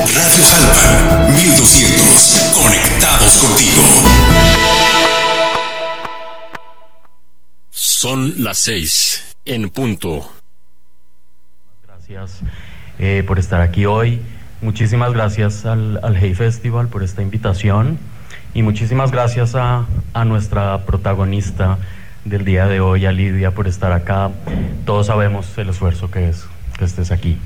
Radio Jalpan 1200. Conectados contigo. Son las 6 en punto. Gracias por estar aquí hoy. Muchísimas gracias al Hey Festival por esta invitación y muchísimas gracias a nuestra protagonista del día de hoy, a Lidia, por estar acá. Todos sabemos el esfuerzo que es que estés aquí.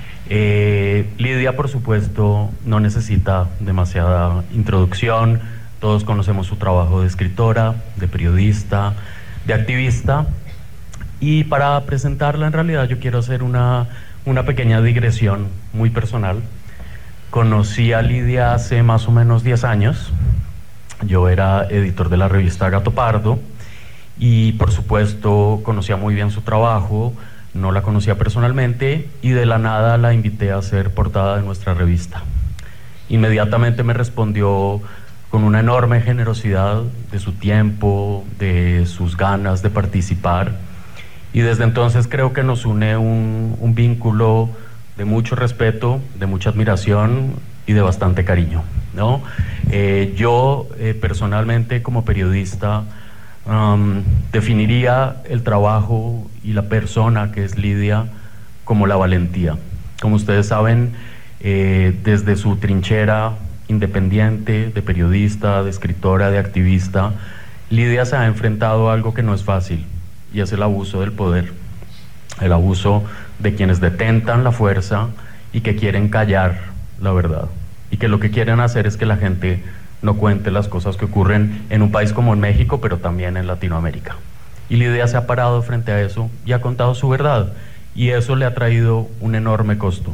Lidia, por supuesto, no necesita demasiada introducción. Todos conocemos su trabajo de escritora, de periodista, de activista. Y para presentarla, en realidad, yo quiero hacer una pequeña digresión muy personal. Conocí a Lidia hace más o menos 10 años. Yo era editor de la revista Gato Pardo y, por supuesto, conocía muy bien su trabajo. No la conocía personalmente y de la nada la invité a ser portada de nuestra revista. Inmediatamente me respondió con una enorme generosidad de su tiempo, de sus ganas de participar. Y desde entonces creo que nos une un vínculo de mucho respeto, de mucha admiración y de bastante cariño, ¿no? Yo personalmente, como periodista, definiría el trabajo y la persona que es Lidia como la valentía. Como ustedes saben, desde su trinchera independiente, de periodista, de escritora, de activista, Lidia se ha enfrentado a algo que no es fácil, y es el abuso del poder, el abuso de quienes detentan la fuerza y que quieren callar la verdad, y que lo que quieren hacer es que la gente no cuente las cosas que ocurren en un país como en México, pero también en Latinoamérica. Y Lidia se ha parado frente a eso y ha contado su verdad, y eso le ha traído un enorme costo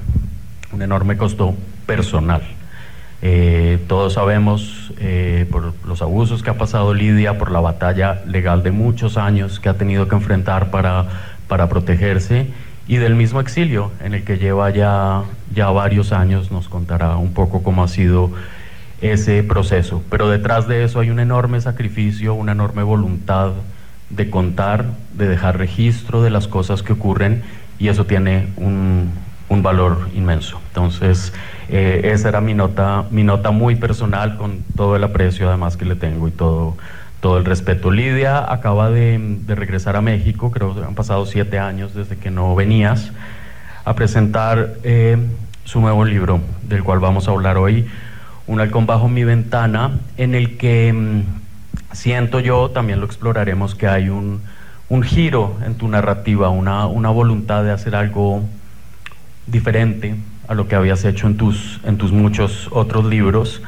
personal. Todos sabemos por los abusos que ha pasado Lidia, por la batalla legal de muchos años que ha tenido que enfrentar para protegerse, y del mismo exilio en el que lleva ya varios años. Nos contará un poco cómo ha sido ese proceso, pero detrás de eso hay un enorme sacrificio, una enorme voluntad de contar, de dejar registro de las cosas que ocurren, y eso tiene un valor inmenso. Entonces, esa era mi nota muy personal, con todo el aprecio además que le tengo y todo el respeto. Lidia acaba de regresar a México, creo que han pasado 7 años desde que no venías, a presentar su nuevo libro, del cual vamos a hablar hoy, Un halcón bajo mi ventana, en el que siento yo, también lo exploraremos, que hay un giro en tu narrativa, una voluntad de hacer algo diferente a lo que habías hecho en tus muchos otros libros,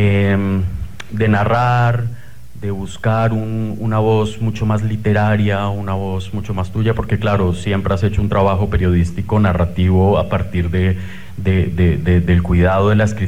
de narrar, de buscar una voz mucho más literaria, una voz mucho más tuya, porque claro, siempre has hecho un trabajo periodístico, narrativo, a partir del cuidado de la escritura